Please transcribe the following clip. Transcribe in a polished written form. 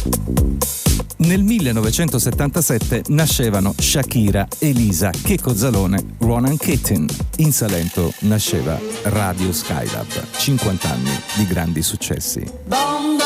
Nel 1977 nascevano Shakira, Elisa, Checco Zalone, Ronan Keating. In Salento nasceva Radio Skylab, 50 anni di grandi successi.